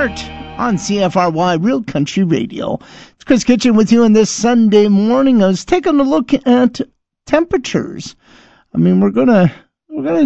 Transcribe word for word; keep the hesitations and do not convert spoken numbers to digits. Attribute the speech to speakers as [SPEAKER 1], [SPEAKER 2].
[SPEAKER 1] Heart on C F R Y Real Country Radio. It's Chris Kitchen with you on this Sunday morning. I was taking a look at temperatures. I mean, we're gonna we're gonna